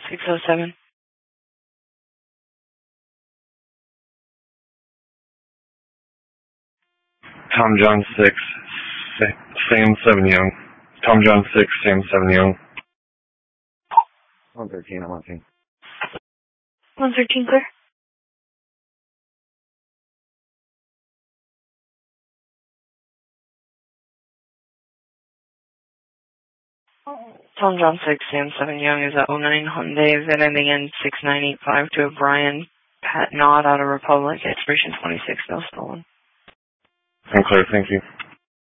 607. Tom John 6, Sam 7 Young. Tom John 6, Sam 7 Young. 113, I'm on scene. 113, clear. Tom John 6, Sam 7 Young is a 09 Hyundai VIN ending in 6985 to a Brian Pat Nod out of Republic, expiration 26, no stolen. I'm clear, thank you.